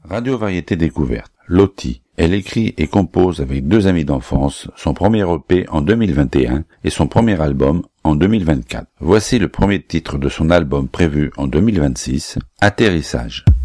Radio Variété Découverte. Lottie. Elle écrit et compose avec deux amis d'enfance son premier EP en 2021 et son premier album en 2024. Voici le premier titre de son album prévu en 2026, Atterrissage.